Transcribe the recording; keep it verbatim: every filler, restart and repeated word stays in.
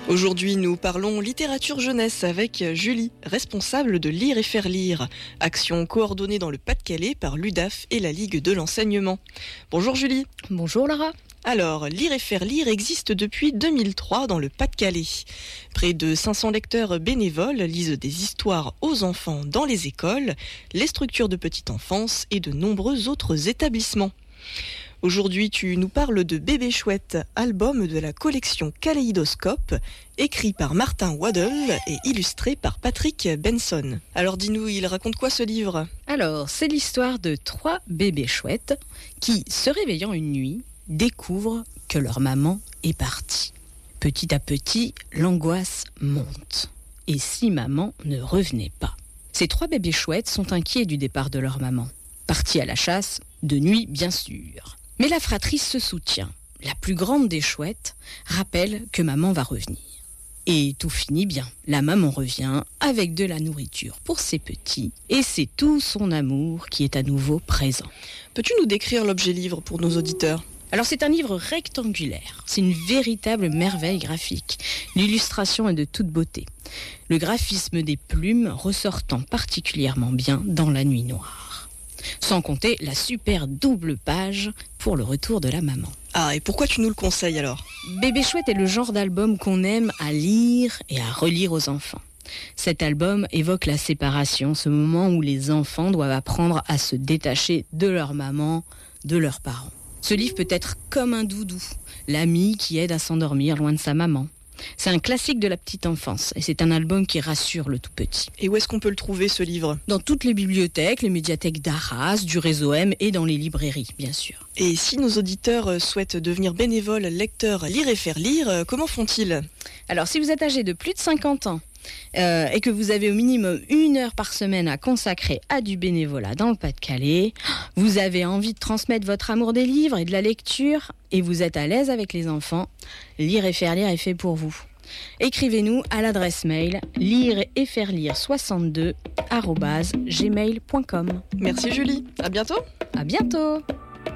Aujourd'hui, nous parlons littérature jeunesse avec Julie, responsable de Lire et faire lire, action coordonnée dans le Pas-de-Calais par l'U D A F et la Ligue de l'enseignement. Bonjour Julie. Bonjour Lara. Alors, Lire et faire lire existe depuis deux mille trois dans le Pas-de-Calais. Près de cinq cents lecteurs bénévoles lisent des histoires aux enfants dans les écoles, les structures de petite enfance et de nombreux autres établissements. Aujourd'hui, tu nous parles de Bébé Chouette, album de la collection Kaléidoscope, écrit par Martin Waddell et illustré par Patrick Benson. Alors dis-nous, il raconte quoi ce livre ? Alors, c'est l'histoire de trois bébés chouettes qui, se réveillant une nuit, découvrent que leur maman est partie. Petit à petit, l'angoisse monte. Et si maman ne revenait pas ? Ces trois bébés chouettes sont inquiets du départ de leur maman. Partis à la chasse, de nuit bien sûr. Mais la fratrie se soutient. La plus grande des chouettes rappelle que maman va revenir. Et tout finit bien. La maman revient avec de la nourriture pour ses petits. Et c'est tout son amour qui est à nouveau présent. Peux-tu nous décrire l'objet livre pour nos auditeurs ? Alors c'est un livre rectangulaire. C'est une véritable merveille graphique. L'illustration est de toute beauté. Le graphisme des plumes ressortant particulièrement bien dans la nuit noire. Sans compter la super double page pour le retour de la maman. Ah, et pourquoi tu nous le conseilles alors ? Bébé Chouette est le genre d'album qu'on aime à lire et à relire aux enfants. Cet album évoque la séparation, ce moment où les enfants doivent apprendre à se détacher de leur maman, de leurs parents. Ce livre peut être comme un doudou, l'ami qui aide à s'endormir loin de sa maman. C'est un classique de la petite enfance et c'est un album qui rassure le tout petit. Et où est-ce qu'on peut le trouver ce livre ? Dans toutes les bibliothèques, les médiathèques d'Arras, du réseau M et dans les librairies, bien sûr. Et si nos auditeurs souhaitent devenir bénévoles lecteurs Lire et faire lire, comment font-ils ? Alors si vous êtes âgé de plus de cinquante ans euh, et que vous avez au minimum une heure par semaine à consacrer à du bénévolat dans le Pas-de-Calais, vous avez envie de transmettre votre amour des livres et de la lecture et vous êtes à l'aise avec les enfants, Lire et faire lire est fait pour vous. Écrivez-nous à l'adresse mail lire et faire lire soixante-deux arobase gmail point com. Merci Julie, à bientôt. À bientôt.